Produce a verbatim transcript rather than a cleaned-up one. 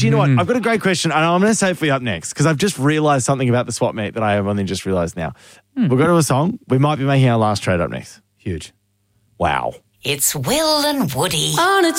Do you know what? I've got a great question, and I'm going to save for you up next because I've just realised something about the swap meet that I have only just realised now. Mm. We'll go to a song. We might be making our last trade up next. Huge. Wow. It's Will and Woody. On a